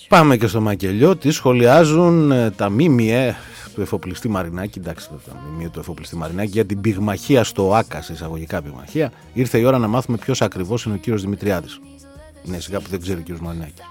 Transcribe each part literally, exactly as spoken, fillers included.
Πάμε και στο μακελιό. Τι σχολιάζουν ε, τα μίμιε του εφοπλιστή Μαρινάκη. Εντάξει, τα μίμιε του εφοπλιστή Μαρινάκη για την πυγμαχία στο ΆΚΑ, σε εισαγωγικά πυγμαχία. Ήρθε η ώρα να μάθουμε ποιος ακριβώς είναι ο κύριος Δημητριάδης. Είναι σιγά που δεν ξέρει ο κύριος Μαρινάκης.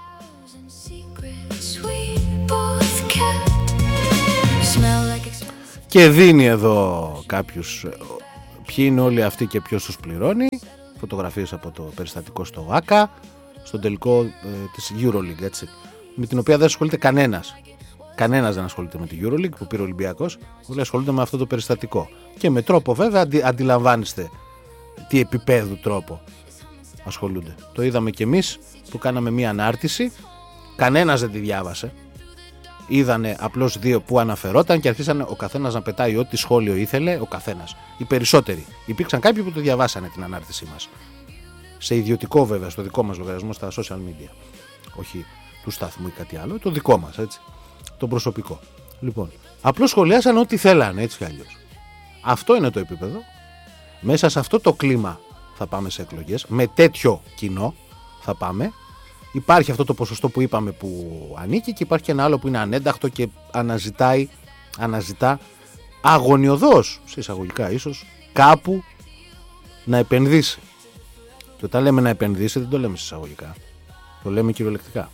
Και δίνει εδώ κάποιους ποιοι είναι όλοι αυτοί και ποιος τους πληρώνει. Φωτογραφίες από το περιστατικό στο ΆΚΑ, στον τελικό ε, της EuroLeague, έτσι, με την οποία δεν ασχολείται κανένας. Κανένας δεν ασχολείται με την EuroLeague που πήρε ο Ολυμπιακός, όλοι ασχολούνται με αυτό το περιστατικό. Και με τρόπο βέβαια αντι, αντιλαμβάνεστε τι επίπεδου τρόπο ασχολούνται. Το είδαμε κι εμείς που κάναμε μία ανάρτηση, κανένας δεν τη διάβασε. Είδανε απλώς δύο που αναφερόταν και αρχίσανε ο καθένας να πετάει ό,τι σχόλιο ήθελε, ο καθένας. Οι περισσότεροι. Υπήρξαν κάποιοι που το διαβάσανε την ανάρτησή μας. Σε ιδιωτικό βέβαια, στο δικό μας λογαριασμό στα social media. Όχι του σταθμού ή κάτι άλλο, το δικό μας, έτσι. Το προσωπικό. Λοιπόν, απλώς σχολιάσαν ό,τι θέλανε, έτσι κι αλλιώς. Αυτό είναι το επίπεδο. Μέσα σε αυτό το κλίμα θα πάμε σε εκλογές. Με τέτοιο κοινό θα πάμε. Υπάρχει αυτό το ποσοστό που είπαμε που ανήκει και υπάρχει και ένα άλλο που είναι ανένταχτο και αναζητάει, αναζητά αγωνιωδώς, σε εισαγωγικά ίσως, κάπου να επενδύσει. Και όταν λέμε να επενδύσει δεν το λέμε σε εισαγωγικά, το λέμε κυριολεκτικά.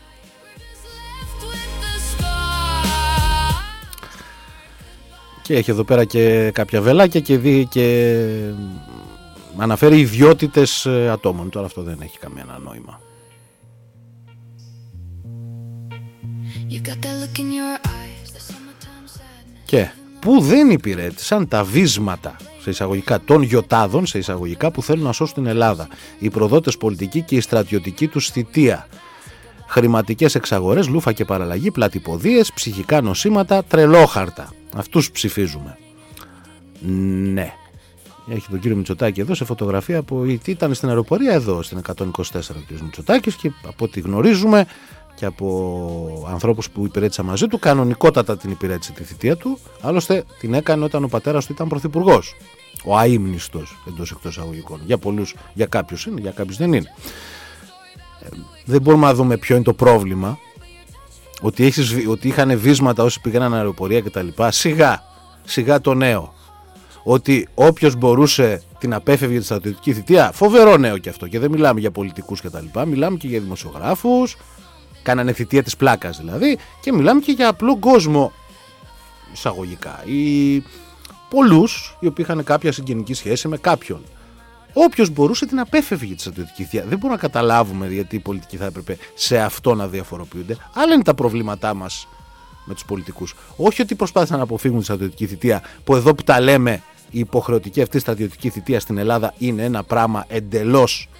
Και έχει εδώ πέρα και κάποια βελάκια και, δει και αναφέρει ιδιότητες ατόμων. Τώρα αυτό δεν έχει καμία νόημα. Και που δεν υπηρέτησαν τα βίσματα, σε εισαγωγικά, των γιοτάδων, σε εισαγωγικά, που θέλουν να σώσουν την Ελλάδα. Οι προδότες πολιτικοί και η στρατιωτική τους θητεία. Χρηματικές εξαγορές, λούφα και παραλλαγή, πλατυποδίες, ψυχικά νοσήματα, τρελόχαρτα. Αυτούς ψηφίζουμε. Ναι. Έχει τον κύριο Μητσοτάκη εδώ σε φωτογραφία που ήταν στην αεροπορία εδώ στην εκατόν είκοσι τέσσερα ο κύριος Μητσοτάκης και από ό,τι γνωρίζουμε και από ανθρώπους που υπηρέτησαν μαζί του, κανονικότατα την υπηρέτησε τη θητεία του. Άλλωστε την έκανε όταν ο πατέρας του ήταν πρωθυπουργός. Ο αείμνηστος, εντός εκτός εισαγωγικών. Για πολλούς, για κάποιους είναι, για κάποιους δεν είναι. Ε, δεν μπορούμε να δούμε ποιο είναι το πρόβλημα. Ότι, έχεις, ότι είχαν βίσματα όσοι πήγαιναν αεροπορία κτλ. Σιγά, σιγά το νέο. Ότι όποιος μπορούσε την απέφευγε τη στρατιωτική θητεία, φοβερό νέο και αυτό. Και δεν μιλάμε για πολιτικούς κτλ. Μιλάμε και για δημοσιογράφους. Κάνανε θητεία της πλάκας δηλαδή, και μιλάμε και για απλό κόσμο εισαγωγικά. Οι πολλούς οι οποίοι είχαν κάποια συγγενική σχέση με κάποιον. Όποιος μπορούσε την απέφευγε τη στρατιωτική θητεία. Δεν μπορούμε να καταλάβουμε γιατί οι πολιτικοί θα έπρεπε σε αυτό να διαφοροποιούνται. Άλλα είναι τα προβλήματά μας με τους πολιτικούς. Όχι ότι προσπάθησαν να αποφύγουν τη στρατιωτική θητεία, που εδώ που τα λέμε η υποχρεωτική αυτή στρατιωτική θητεία στην Ελλάδα είναι ένα πράγμα εντελώς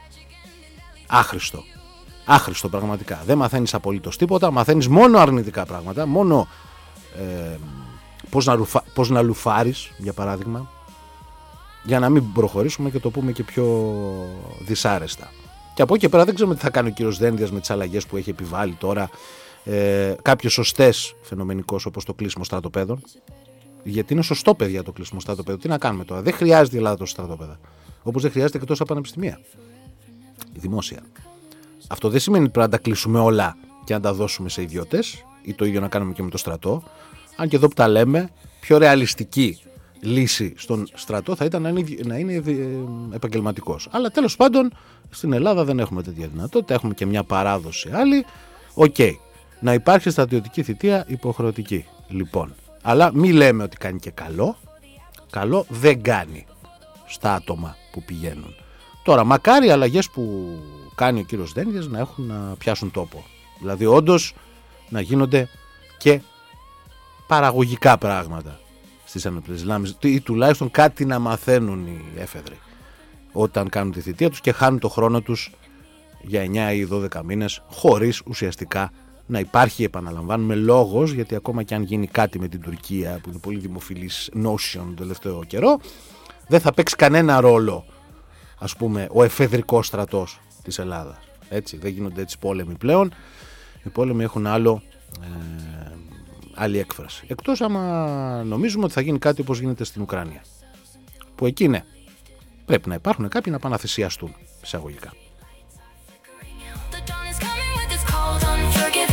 άχρηστο. Άχρηστο πραγματικά. Δεν μαθαίνεις απολύτως τίποτα, μαθαίνεις μόνο αρνητικά πράγματα, μόνο ε, πώς, να ρουφα, πώς να λουφάρεις, για παράδειγμα, για να μην προχωρήσουμε και το πούμε και πιο δυσάρεστα. Και από εκεί και πέρα δεν ξέρουμε τι θα κάνει ο κύριος Δένδιας με τις αλλαγές που έχει επιβάλει τώρα, ε, κάποιες σωστές φαινομενικώς όπως το κλείσιμο στρατοπέδων. Γιατί είναι σωστό, παιδιά, το κλείσιμο στρατοπέδων. Τι να κάνουμε τώρα, δεν χρειάζεται η Ελλάδα τόσα στρατοπέδα. Όπως δεν χρειάζεται και τόσα πανεπιστημία. Η δημόσια. Αυτό δεν σημαίνει ότι πρέπει να τα κλείσουμε όλα και να τα δώσουμε σε ιδιώτες, ή το ίδιο να κάνουμε και με το στρατό. Αν και εδώ που τα λέμε, πιο ρεαλιστική λύση στον στρατό θα ήταν να είναι, να είναι επαγγελματικός. Αλλά τέλος πάντων στην Ελλάδα δεν έχουμε τέτοια δυνατότητα, έχουμε και μια παράδοση άλλη. Οκ, okay. Να υπάρχει στρατιωτική θητεία υποχρεωτική. Λοιπόν, αλλά μη λέμε ότι κάνει και καλό. Καλό δεν κάνει στα άτομα που πηγαίνουν. Τώρα, μακάρι οι αλλαγές που κάνει ο κύριος Δένδιας να έχουν να πιάσουν τόπο. Δηλαδή όντως να γίνονται και παραγωγικά πράγματα στις ενόπλες δυνάμεις, ή τουλάχιστον κάτι να μαθαίνουν οι έφεδροι όταν κάνουν τη θητεία τους και χάνουν το χρόνο τους για εννιά ή δώδεκα μήνες χωρίς ουσιαστικά να υπάρχει, επαναλαμβάνουμε, λόγος, γιατί ακόμα και αν γίνει κάτι με την Τουρκία που είναι πολύ δημοφιλής notion τον τελευταίο καιρό, δεν θα παίξει κανένα ρόλο, ας πούμε, ο εφεδρικός στρατός της Ελλάδας. Έτσι, δεν γίνονται έτσι πόλεμοι πλέον. Οι πόλεμοι έχουν άλλο, ε, άλλη έκφραση. Εκτός άμα νομίζουμε ότι θα γίνει κάτι όπως γίνεται στην Ουκρανία. Που εκεί ναι, πρέπει να υπάρχουν κάποιοι να πάνε να θυσιαστούν, εισαγωγικά.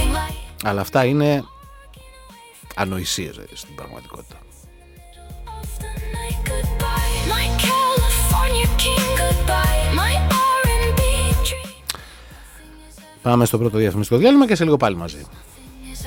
Αλλά αυτά είναι ανοησίες στην πραγματικότητα. Πάμε στο πρώτο διαφημιστικό διάλειμμα και σε λίγο πάλι μαζί.